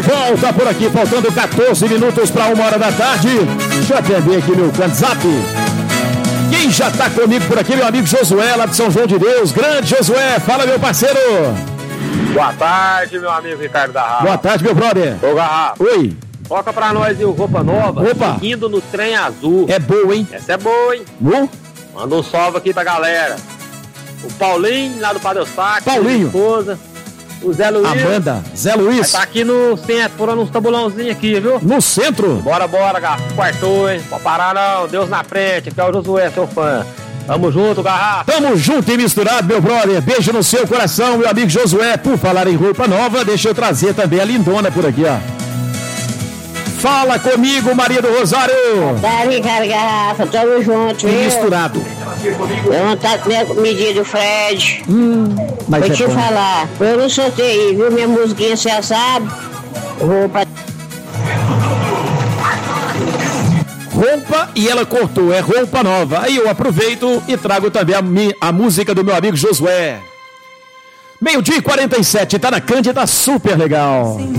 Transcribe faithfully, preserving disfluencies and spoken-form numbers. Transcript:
de volta por aqui, faltando quatorze minutos para uma hora da tarde. Deixa eu atender aqui meu WhatsApp. Quem já tá comigo por aqui, meu amigo Josué, lá de São João de Deus. Grande Josué, fala, meu parceiro. Boa tarde, meu amigo Ricardo da Rafa. Boa tarde, meu brother. Ô, Garrafa. Oi. Toca pra nós aí o Roupa Nova. Opa. Indo no Trem Azul. É boa, hein? Essa é boa, hein? Uh? Manda um salve aqui pra galera. O Paulinho, lá do Padre Eustáquio. Paulinho. Esposa. O Zé Luiz. Amanda. Zé Luiz. Tá aqui no centro, furando uns tabulãozinhos aqui, viu? No centro? Bora, bora, Garrafa. Quartou, hein? Pode parar não. Deus na frente. Aqui é o Josué, seu fã. Tamo junto, Garrafa. Tamo junto e misturado, meu brother. Beijo no seu coração, meu amigo Josué. Por falar em roupa nova, deixa eu trazer também a lindona por aqui, ó. Fala comigo, Maria do Rosário. Tá, Ricardo Garrafa, tamo junto, E viu? misturado. Eu não tá com minha medida do Fred. Hum, mas Vou é te bom. falar, eu não soltei, viu? Minha musiquinha, você já sabe. Roupa. Roupa e ela cortou, é roupa nova. Aí eu aproveito e trago também a, mi- a música do meu amigo Josué. Meio-dia e quarenta e sete, tá na Cândida, super legal.